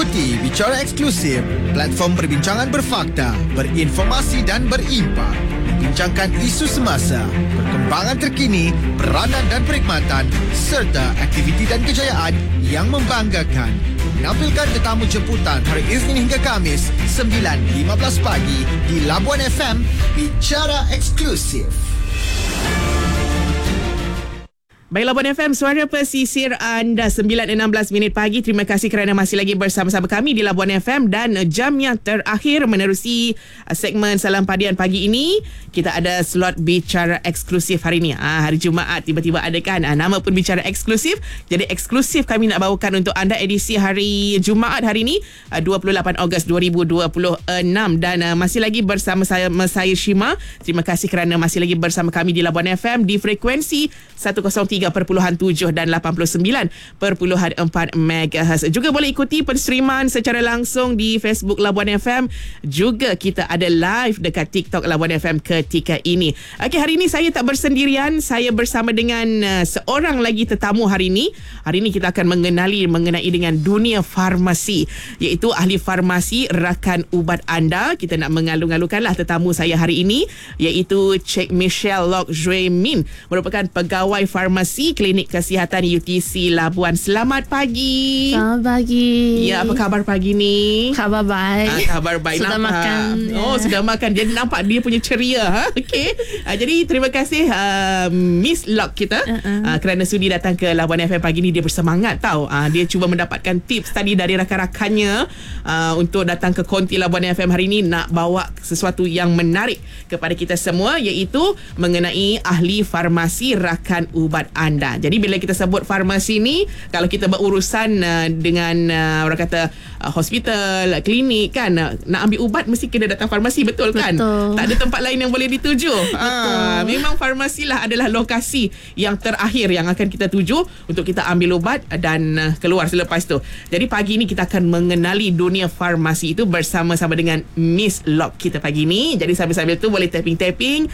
Ikuti Bicara Eksklusif, platform perbincangan berfakta, berinformasi dan berimpak. Membincangkan isu semasa, perkembangan terkini, peranan dan perkhidmatan serta aktiviti dan kejayaan yang membanggakan. Menampilkan tetamu jemputan hari Isnin hingga Khamis 9.15 pagi di Labuan FM. Bicara Eksklusif. Baik, Labuan FM, suara pesisir anda 9.16 pagi. Terima kasih kerana masih lagi bersama-sama kami di Labuan FM. Dan jam yang terakhir menerusi segmen Salam Padian pagi ini, kita ada slot Bicara Eksklusif hari ini. Hari Jumaat tiba-tiba ada kan, nama pun Bicara Eksklusif. Jadi eksklusif kami nak bawakan untuk anda edisi hari Jumaat hari ini 28 Ogos 2026. Dan masih lagi bersama saya Shima. Terima kasih kerana masih lagi bersama kami di Labuan FM di frekuensi 103.7 dan 89.4 MHz. Juga boleh ikuti penstreaman secara langsung di Facebook Labuan FM. Juga kita ada live dekat TikTok Labuan FM ketika ini. Okey, hari ini saya tak bersendirian. Saya bersama dengan seorang lagi tetamu hari ini. Hari ini kita akan mengenai dengan dunia farmasi, iaitu ahli farmasi rakan ubat anda. Kita nak mengalu-alukanlah tetamu saya hari ini, iaitu Cik Michelle Lock Zui Min, merupakan pegawai farmasi Klinik Kesihatan UTC Labuan. Selamat pagi. Selamat pagi. Ya, apa khabar pagi ni? Khabar baik. Khabar baik. Sudah nampak makan. Oh, sudah makan. Jadi nampak dia punya ceria. Okey. Jadi terima kasih Miss Lock kita kerana sudi datang ke Labuan FM pagi ni. Dia bersemangat tau. Dia cuba mendapatkan tips tadi dari rakan-rakannya untuk datang ke konti Labuan FM hari ni, nak bawa sesuatu yang menarik kepada kita semua, iaitu mengenai ahli farmasi rakan ubat anda. Jadi bila kita sebut farmasi ni, kalau kita berurusan dengan orang kata hospital, klinik kan, nak ambil ubat mesti kena datang farmasi, betul kan? Betul. Tak ada tempat lain yang boleh dituju. Memang farmasi lah adalah lokasi yang terakhir yang akan kita tuju untuk kita ambil ubat dan keluar selepas tu. Jadi pagi ni kita akan mengenali dunia farmasi itu bersama-sama dengan Miss Lock kita pagi ni. Jadi sambil-sambil tu boleh tapping-tapping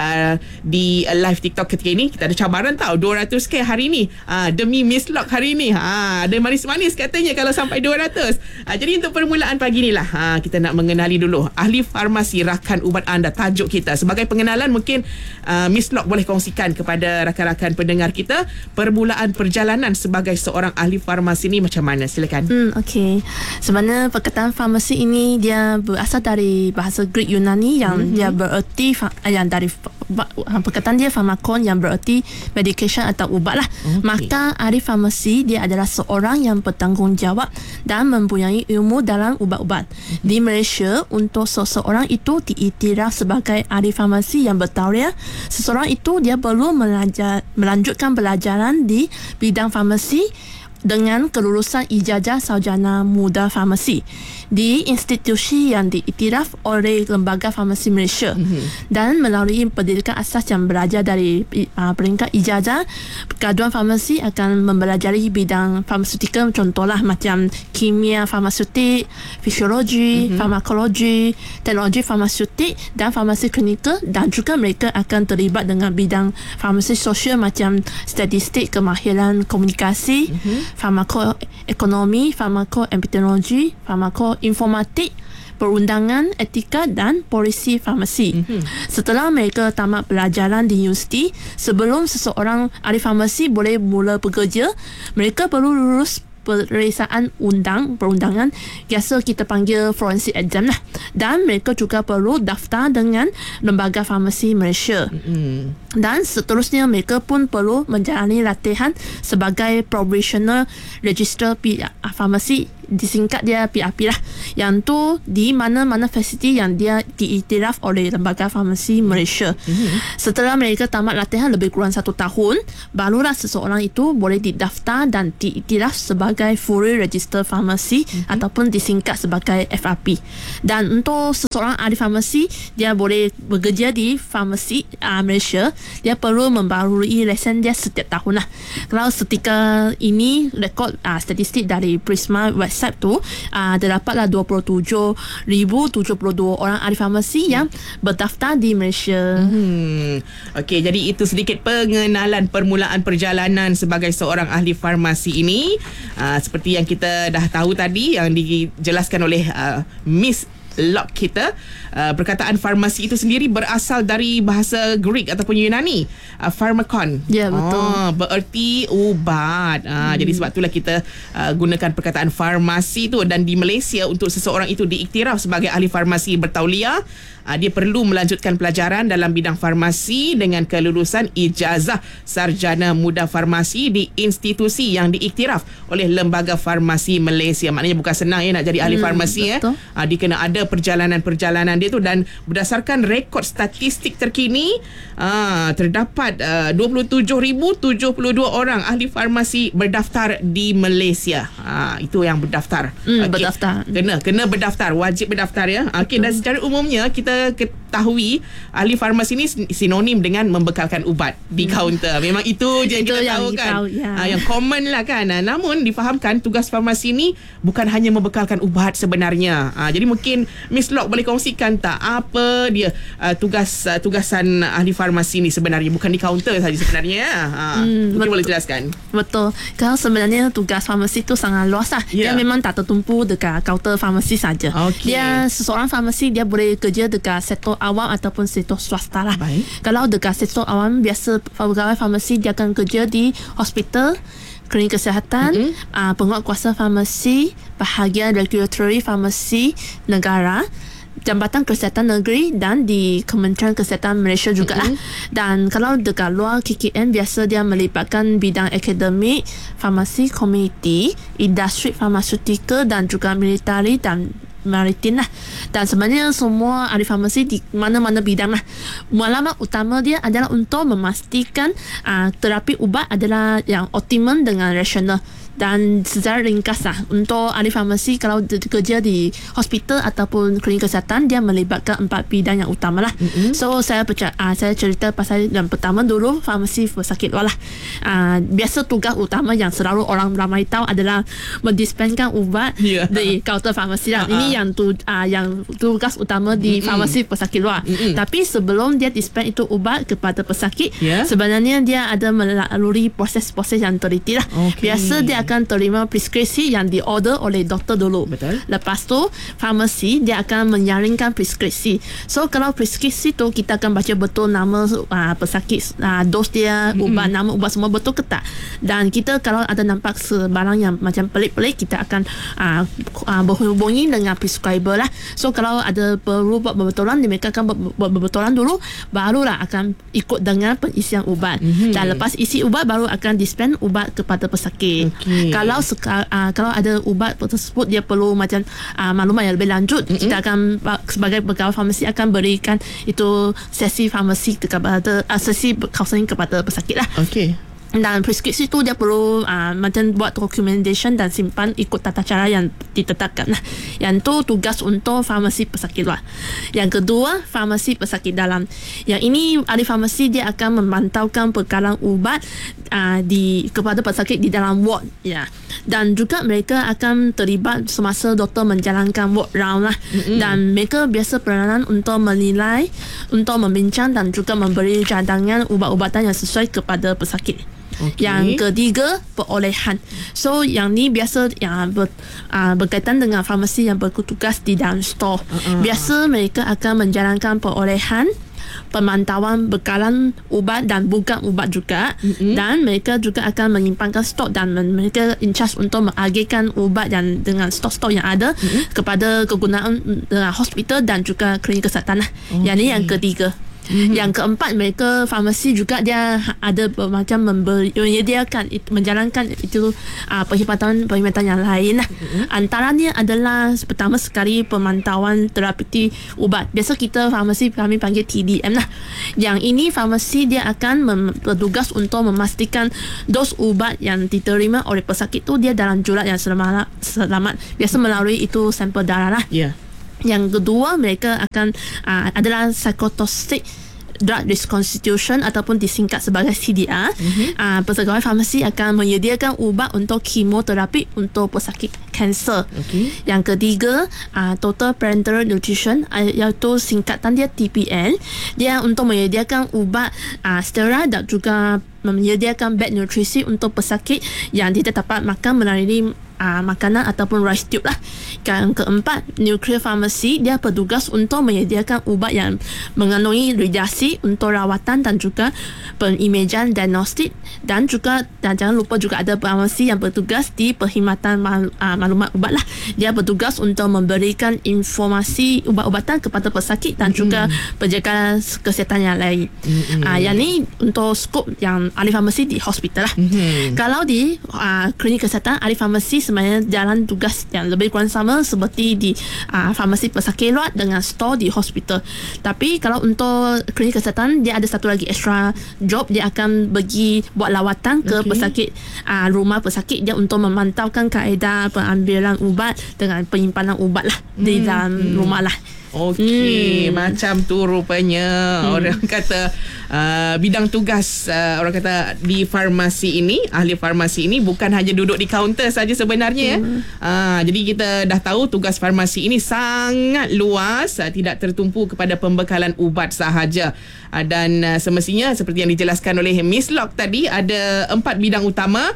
di live TikTok ketika ini. Kita ada cabaran tau, 200k hari ni demi Miss Lock hari ni. Ada manis-manis katanya kalau sampai 200. Jadi untuk permulaan pagi ni lah, kita nak mengenali dulu ahli farmasi rakan ubat anda, tajuk kita. Sebagai pengenalan, mungkin Miss Lock boleh kongsikan kepada rakan-rakan pendengar kita permulaan perjalanan sebagai seorang ahli farmasi ni macam mana. Silakan. Okey. Sebenarnya perkataan farmasi ini dia berasal dari bahasa Greek Yunani yang dia bererti yang dari perkataan dia farmakon yang bererti medication atau ubat lah. Maka ahli farmasi dia adalah seorang yang bertanggungjawab dan mempunyai ilmu dalam ubat-ubat. Di Malaysia, untuk seseorang itu diiktiraf sebagai ahli farmasi yang bertauliah, seseorang itu dia perlu melanjutkan pelajaran di bidang farmasi dengan kelulusan ijazah sarjana muda farmasi di institusi yang diiktiraf oleh Lembaga Farmasi Malaysia dan melalui pendidikan asas yang belajar dari peringkat ijazah. Graduan farmasi akan mempelajari bidang farmaseutika, contohlah macam kimia farmaseutik, fisiologi, farmakologi, teknologi farmaseutik dan farmasi klinikal, dan juga mereka akan terlibat dengan bidang farmasi sosial macam statistik, kemahiran komunikasi, farmakoekonomi, farmakoepidemiologi, farmakoinformatik, perundangan, etika dan polisi farmasi. Setelah mereka tamat pelajaran di universiti, sebelum seseorang ahli farmasi boleh mula bekerja, mereka perlu lulus peperiksaan perundangan, biasa kita panggil forensic exam lah, dan mereka juga perlu daftar dengan Lembaga Farmasi Malaysia. Dan seterusnya mereka pun perlu menjalani latihan sebagai provisional register farmasi, disingkat dia PRP lah, yang tu di mana-mana fasiliti yang dia diiktiraf oleh Lembaga Farmasi Malaysia. Setelah mereka tamat latihan lebih kurang 1 tahun, barulah seseorang itu boleh didaftar dan diiktiraf sebagai fully registered farmasi ataupun disingkat sebagai FRP. Dan untuk seseorang ahli farmasi, dia boleh bekerja di farmasi Malaysia, dia perlu membarui lesen dia setiap tahun lah. Kalau setika ini rekod statistik dari Prisma website website tu terdapatlah 27,072 orang ahli farmasi yang berdaftar di Malaysia. Okey, jadi itu sedikit pengenalan permulaan perjalanan sebagai seorang ahli farmasi ini. Seperti yang kita dah tahu tadi, yang dijelaskan oleh Miss Lock kita, perkataan farmasi itu sendiri berasal dari bahasa Greek ataupun Yunani, pharmakon. Ya, betul. Bererti ubat. Jadi sebab itulah kita gunakan perkataan farmasi tu. Dan di Malaysia, untuk seseorang itu diiktiraf sebagai ahli farmasi bertauliah, dia perlu melanjutkan pelajaran dalam bidang farmasi dengan kelulusan ijazah sarjana muda farmasi di institusi yang diiktiraf oleh Lembaga Farmasi Malaysia. Maknanya bukan senang nak jadi ahli farmasi. Dia kena ada perjalanan-perjalanan dia tu, dan berdasarkan rekod statistik terkini, terdapat 27,072 orang ahli farmasi berdaftar di Malaysia. Itu yang berdaftar. Berdaftar. Kena berdaftar, wajib berdaftar ya. Dan secara umumnya kita ketahui ahli farmasi ni sinonim dengan membekalkan ubat di kaunter. Memang itu je yang kita tahu kan. Yang common lah kan. Namun difahamkan tugas farmasi ni bukan hanya membekalkan ubat sebenarnya. Jadi mungkin Miss Lock boleh kongsikan tak apa dia tugasan ahli farmasi ni sebenarnya, bukan di kaunter saja sebenarnya. Mungkin boleh jelaskan. Betul. Kalau sebenarnya tugas farmasi tu sangat luas lah. Dia memang tak tertumpu dekat kaunter farmasi saja. Dia seseorang farmasi dia boleh kerja dekat sektor awam ataupun sektor swasta lah. Kalau dekat sektor awam, biasa pegawai farmasi dia akan kerja di hospital, klinik kesihatan, penguatkuasa farmasi, bahagian regulatory farmasi negara, Jambatan Kesihatan Negeri dan di Kementerian Kesihatan Malaysia jugalah. Dan kalau dekat luar KKN, biasa dia melibatkan bidang akademik, farmasi komuniti, industri farmaseutical dan juga militari dan maritim lah. Dan sebenarnya semua ahli farmasi di mana-mana bidang lah, maklumat utama dia adalah untuk memastikan terapi ubat adalah yang optimum dengan rasional. Dan secara ringkas lah, untuk ahli farmasi kalau kerja di hospital ataupun klinik kesihatan, dia melibatkan 4 bidang yang utama lah. So saya cerita pasal yang pertama dulu, farmasi pesakit luar lah. Biasa tugas utama yang selalu orang ramai tahu adalah mendispenskan ubat di kaunter farmasi lah. Ini yang tugas utama di farmasi pesakit luar. Tapi sebelum dia dispense itu ubat kepada pesakit, sebenarnya dia ada melalui proses-proses yang teliti lah. Biasa dia akan terima preskripsi yang diorder oleh doktor dulu. Lepas tu farmasi dia akan menyaringkan preskripsi. So kalau preskripsi tu kita akan baca betul nama pesakit, dos dia, ubat, nama ubat semua betul ke tak. Dan kita kalau ada nampak sebarang yang macam pelik-pelik, kita akan berhubungi dengan prescriber lah. So kalau ada perlu buat berbetulan, mereka akan buat berbetulan dulu, barulah akan ikut dengan pengisian ubat. Dan lepas isi ubat baru akan dispense ubat kepada pesakit. Kalau ada ubat tersebut dia perlu macam maklumat yang lebih lanjut, kita akan sebagai pegawai farmasi akan berikan itu sesi farmasi kepada sesi kaunseling kepada pesakit lah. Dan preskripsi tu dia perlu macam buat documentation dan simpan ikut tata cara yang ditetapkan lah. Yang tu tugas untuk farmasi pesakit luar. Yang kedua, farmasi pesakit dalam. Yang ini ahli farmasi dia akan memantaukan perkalaan ubat kepada pesakit di dalam ward ya. Dan juga mereka akan terlibat semasa doktor menjalankan ward round lah. Dan mereka biasa peranan untuk menilai, untuk membincang dan juga memberi cadangan ubat-ubatan yang sesuai kepada pesakit. Yang ketiga, perolehan. So yang ni biasa yang berkaitan dengan farmasi yang bertugas di dalam store. Biasa mereka akan menjalankan perolehan, pemantauan bekalan ubat dan bukan ubat juga. Dan mereka juga akan menyimpankan stok dan mereka in charge untuk mengagihkan ubat yang dengan stok-stok yang ada kepada kegunaan hospital dan juga klinik kesihatan lah. Yang ni yang ketiga. Yang keempat, mereka farmasi juga dia ada macam menyediakan menjalankan itu perkhidmatan yang lain lah. Antaranya adalah pertama sekali pemantauan terapeutik ubat. Biasa kita farmasi kami panggil TDM lah. Yang ini farmasi dia akan bertugas untuk memastikan dos ubat yang diterima oleh pesakit tu dia dalam jurat yang selamat. Biasa melalui itu sampel darah lah. Yang kedua, mereka akan adalah psikotoksik Drug Risk Constitution ataupun disingkat sebagai CDR. Pegawai farmasi akan menyediakan ubat untuk kemoterapi untuk pesakit kanser. Yang ketiga, Total Parenteral Nutrition, iaitu singkatan dia TPN. Dia untuk menyediakan ubat steroid dan juga menyediakan bed nutrisi untuk pesakit yang tidak dapat makan melalui makanan ataupun rice tube lah. Yang keempat, Nuclear Pharmacy, dia bertugas untuk menyediakan ubat yang mengandungi radiasi untuk rawatan dan juga pengimejan diagnostik, dan jangan lupa juga ada farmasi yang bertugas di perkhidmatan maklumat ubat lah. Dia bertugas untuk memberikan informasi ubat-ubatan kepada pesakit dan juga penjagaan kesihatan yang lain. Yang ni untuk skop yang ahli farmasi di hospital lah. Kalau di klinik kesihatan, ahli farmasi sebenarnya jalan tugas yang lebih kurang sama seperti di farmasi pesakit luar dengan store di hospital. Tapi kalau untuk klinik kesihatan, dia ada satu lagi extra job. Dia akan pergi buat lawatan ke pesakit, rumah pesakit dia untuk memantaukan kaedah pengambilan ubat dengan penyimpanan ubat lah di dalam rumah lah. Okey, macam tu rupanya orang kata bidang tugas orang kata di farmasi ini, ahli farmasi ini bukan hanya duduk di kaunter saja sebenarnya. Jadi kita dah tahu tugas farmasi ini sangat luas, tidak tertumpu kepada pembekalan ubat sahaja. Dan semestinya seperti yang dijelaskan oleh Miss Lock tadi, ada 4 bidang utama,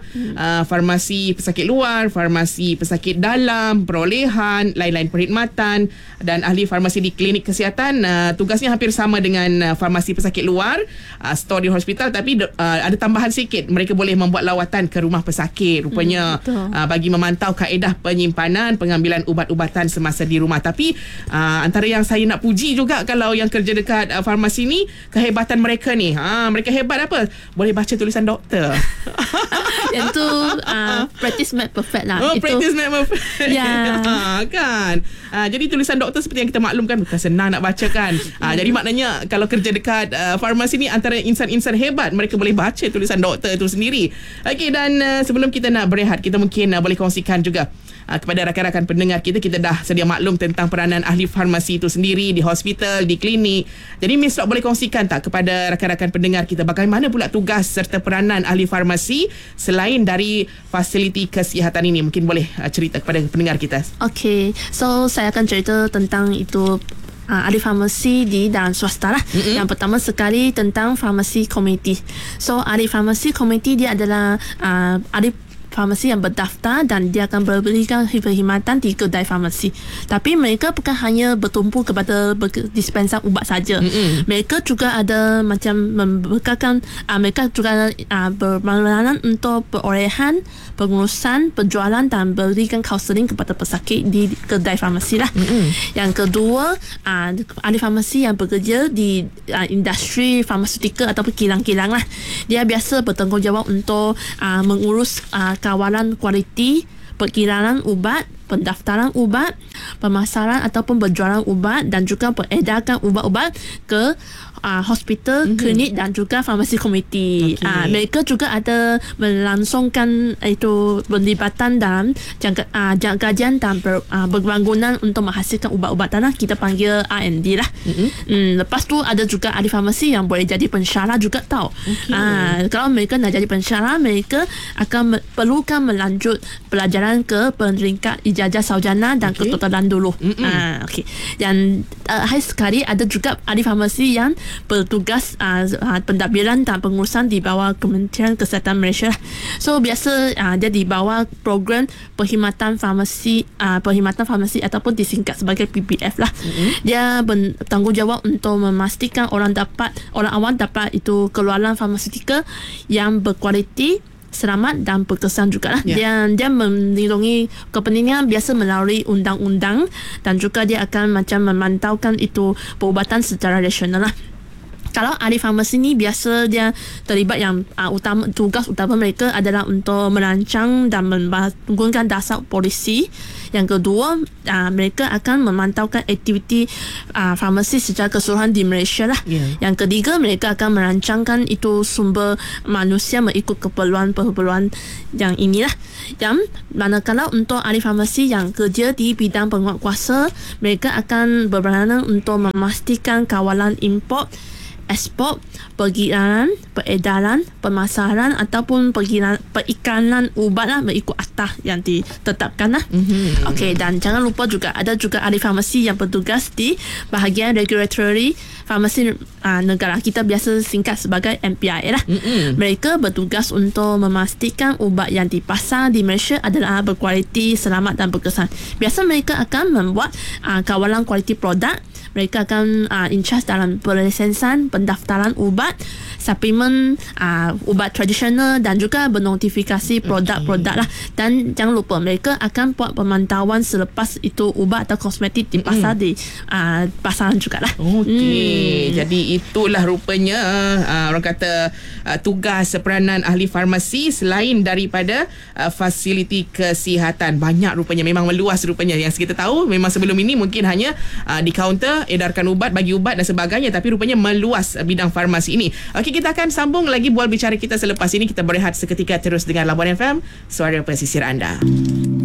farmasi pesakit luar, farmasi pesakit dalam, perolehan, lain-lain perkhidmatan, dan ahli farmasi di klinik kesihatan tugasnya hampir sama dengan farmasi pesakit luar, store di hospital, tapi ada tambahan sikit, mereka boleh membuat lawatan ke rumah pesakit rupanya, bagi memantau kaedah penyimpanan, pengambilan ubat-ubatan semasa di rumah. Tapi antara yang saya nak puji juga kalau yang kerja dekat farmasi ni, kehebatan mereka ni, mereka hebat apa? Boleh baca tulisan doktor. Yang tu practice make perfect lah. Practice make perfect. Kan. Jadi tulisan doktor seperti yang kita maklumkan bukan senang nak baca kan. Jadi maknanya kalau kerja dekat farmasi ni, antara insan-insan hebat, mereka boleh baca tulisan doktor itu sendiri. Okey, dan sebelum kita nak berehat, kita mungkin boleh kongsikan juga kepada rakan-rakan pendengar kita dah sedia maklum tentang peranan ahli farmasi itu sendiri di hospital, di klinik. Jadi Miss Lock boleh kongsikan tak kepada rakan-rakan pendengar kita bagaimana pula tugas serta peranan ahli farmasi selain dari fasiliti kesihatan ini? Mungkin boleh cerita kepada pendengar kita. Okay, so saya akan cerita tentang itu ahli farmasi di dalam swasta lah. Yang pertama sekali tentang farmasi community. So ahli farmasi community dia adalah ahli farmasi yang berdaftar dan dia akan memberikan perkhidmatan di kedai farmasi. Tapi mereka bukan hanya bertumpu kepada dispenser ubat saja. Mereka juga ada macam membekalkan, mereka juga berperanan untuk perolehan, pengurusan, penjualan dan berikan kaunseling kepada pesakit di kedai farmasi lah. Yang kedua, ahli farmasi yang bekerja di industri farmaseutical ataupun kilang-kilang lah. Dia biasa bertanggungjawab untuk mengurus kawalan kualiti, perkiraan ubat, pendaftaran ubat, pemasaran ataupun penjualan ubat dan juga peredaran ubat-ubat ke hospital, klinik dan juga farmasi komuniti. Mereka juga ada melangsungkan itu penlibatan dalam kajian dan berbangunan untuk menghasilkan ubat-ubatan, kita panggil R&D lah. Lepas tu ada juga ahli farmasi yang boleh jadi pensyarah juga tau. Kalau mereka nak jadi pensyarah, mereka akan perlukan melanjut pelajaran ke peringkat ijazah sarjana dan ketutulan dulu. Dan akhir sekali ada juga ahli farmasi yang bertugas pentadbiran dan pengurusan di bawah Kementerian Kesihatan Malaysia. So biasa dia di bawah program perkhidmatan farmasi ataupun disingkat sebagai PPF lah. Dia bertanggungjawab untuk memastikan orang awam dapat itu keluaran farmaseutika yang berkualiti, selamat dan berkesan jugalah. Dia melindungi kepentingan biasa melalui undang-undang dan juga dia akan macam memantaukan itu perubatan secara rasional lah. Kalau ahli farmasi ni biasa dia terlibat yang tugas utama mereka adalah untuk merancang dan menggunakan dasar polisi. Yang kedua, mereka akan memantaukan aktiviti farmasi secara keseluruhan di Malaysia lah. Yang ketiga, mereka akan merancangkan itu sumber manusia mengikut keperluan yang inilah. Yang manakala untuk ahli farmasi yang kerja di bidang penguatkuasa, mereka akan berperanan untuk memastikan kawalan import, ekspor, pergerakan, peredaran, pemasaran ataupun periklanan ubat lah mengikut akta yang ditetapkan lah. Okey, dan jangan lupa juga ada juga ahli farmasi yang bertugas di bahagian regulatory farmasi negara, kita biasa singkat sebagai MPIA lah. Mereka bertugas untuk memastikan ubat yang dipasar di Malaysia adalah berkualiti, selamat dan berkesan. Biasa mereka akan membuat kawalan kualiti produk. Mereka akan in charge dalam perlisensan, pendaftaran ubat, suplemen, ubat tradisional dan juga bernotifikasi produk-produk lah. Dan jangan lupa mereka akan buat pemantauan selepas itu ubat atau kosmetik di pasar di pasaran jugalah. Okey, jadi itulah rupanya orang kata tugas peranan ahli farmasi selain daripada fasiliti kesihatan. Banyak rupanya, memang meluas rupanya. Yang kita tahu memang sebelum ini mungkin hanya di kaunter edarkan ubat, bagi ubat dan sebagainya, tapi rupanya meluas bidang farmasi ini. Okey, kita akan sambung lagi bual bicara kita selepas ini. Kita berehat seketika terus dengan Labuan FM, suara pesisir anda.